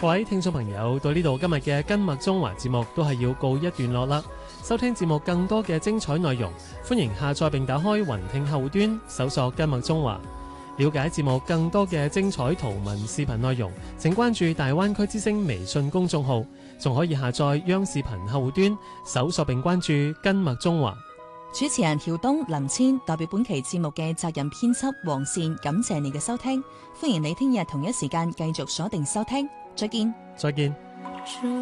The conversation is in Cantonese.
各位聽眾朋友，到呢度今日嘅跟麥中華節目都係要告一段落啦。收聽節目更多嘅精彩內容，歡迎下載並打開雲聽客戶端，搜索跟麥中華。了解節目更多嘅精彩圖文視頻內容，請關注大灣區之聲微信公眾號，仲可以下載央視頻客戶端，搜索並關注跟麥中華。 主持人喬東、林千代表本期節目嘅責任編輯黃善，感謝你嘅收聽，歡迎你聽日同一時間繼續鎖定收聽，再見。 再見。